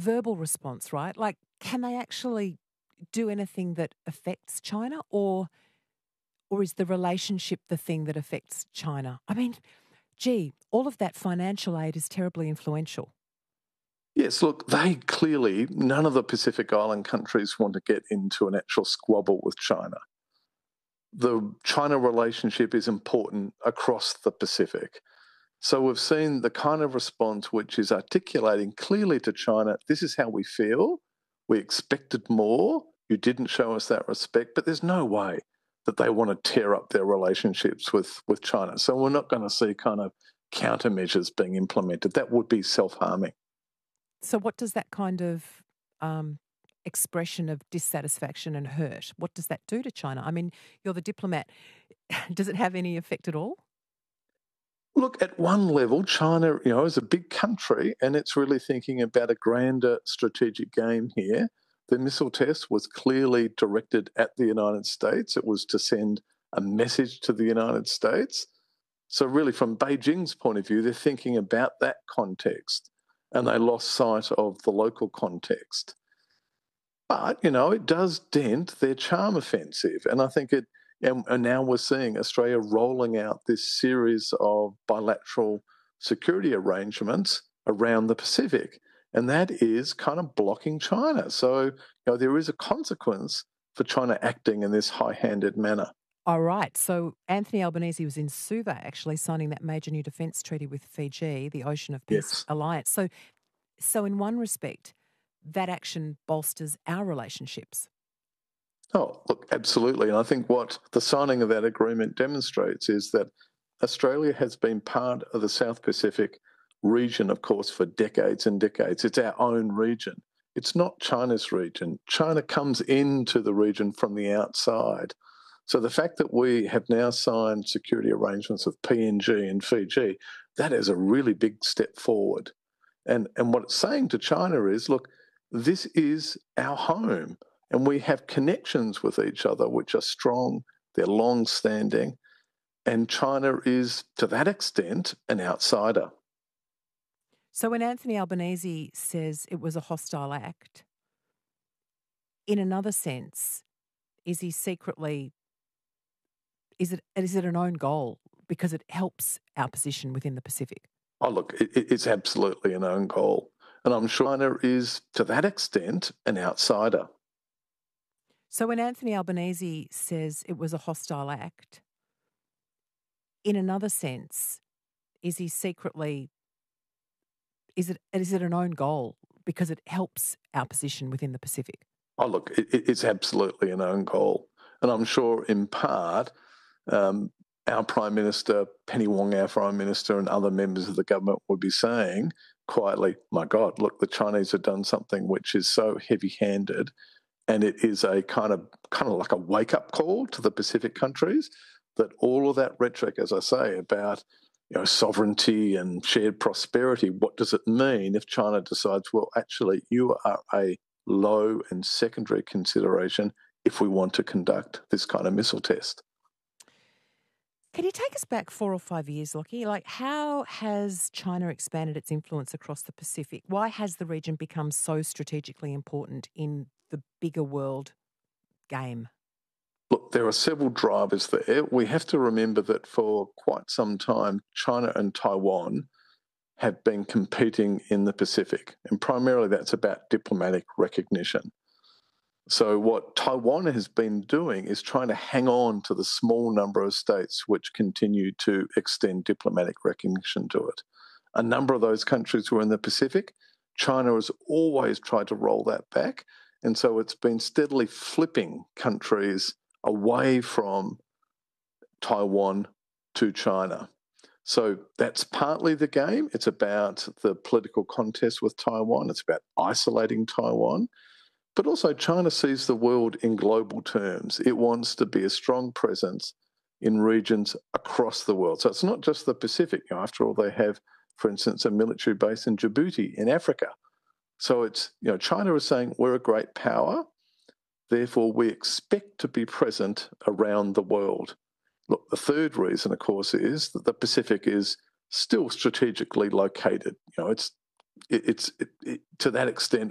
verbal response, right? Like, can they actually do anything that affects China, or is the relationship the thing that affects China? I mean, gee, all of that financial aid is terribly influential. Yes, look, none of the Pacific Island countries want to get into an actual squabble with China. The China relationship is important across the Pacific. So we've seen the kind of response which is articulating clearly to China, this is how we feel. We expected more. You didn't show us that respect, but there's no way that they want to tear up their relationships with China. So we're not going to see kind of countermeasures being implemented. That would be self-harming. So, what does that kind of expression of dissatisfaction and hurt, what does that do to China? I mean, you're the diplomat. Does it have any effect at all? Look, at one level, China, is a big country and it's really thinking about a grander strategic game here. The missile test was clearly directed at the United States. It was to send a message to the United States. So really, from Beijing's point of view, they're thinking about that context and they lost sight of the local context. But, it does dent their charm offensive. And I think and now we're seeing Australia rolling out this series of bilateral security arrangements around the Pacific. And that is kind of blocking China. So, there is a consequence for China acting in this high-handed manner. All right. So Anthony Albanese was in Suva actually signing that major new defence treaty with Fiji, the Ocean of Peace Yes. Alliance. So in one respect, that action bolsters our relationships. Oh, look, absolutely. And I think what the signing of that agreement demonstrates is that Australia has been part of the South Pacific region, of course, for decades and decades. It's our own region. It's not China's region. China comes into the region from the outside. So the fact that we have now signed security arrangements with PNG and Fiji, that is a really big step forward. And what it's saying to China is, look, this is our home and we have connections with each other which are strong, they're long-standing, and China is, to that extent, an outsider. So when Anthony Albanese says it was a hostile act, in another sense, is he secretly, is it an own goal because it helps our position within the Pacific? Oh, look, it's absolutely an own goal. And I'm sure China is, to that extent, an outsider. So when Anthony Albanese says it was a hostile act, in another sense, is he secretly, is it an own goal because it helps our position within the Pacific? Oh, look, it's absolutely an own goal. And I'm sure in part, our Prime Minister, Penny Wong, our Foreign Minister, and other members of the government would be saying quietly, my God, look, the Chinese have done something which is so heavy-handed, and it is a kind of like a wake-up call to the Pacific countries that all of that rhetoric, as I say, about sovereignty and shared prosperity, what does it mean if China decides, well, actually, you are a low and secondary consideration if we want to conduct this kind of missile test? Can you take us back 4 or 5 years, Lockie? Like, how has China expanded its influence across the Pacific? Why has the region become so strategically important in the bigger world game? Look, there are several drivers there. We have to remember that for quite some time, China and Taiwan have been competing in the Pacific, and primarily that's about diplomatic recognition. So what Taiwan has been doing is trying to hang on to the small number of states which continue to extend diplomatic recognition to it. A number of those countries were in the Pacific. China has always tried to roll that back, and so it's been steadily flipping countries away from Taiwan to China. So that's partly the game. It's about the political contest with Taiwan. It's about isolating Taiwan. But also China sees the world in global terms. It wants to be a strong presence in regions across the world. So it's not just the Pacific. After all, they have, for instance, a military base in Djibouti in Africa. So it's, China is saying we're a great power. Therefore, we expect to be present around the world. Look, the third reason, of course, is that the Pacific is still strategically located. It's to that extent,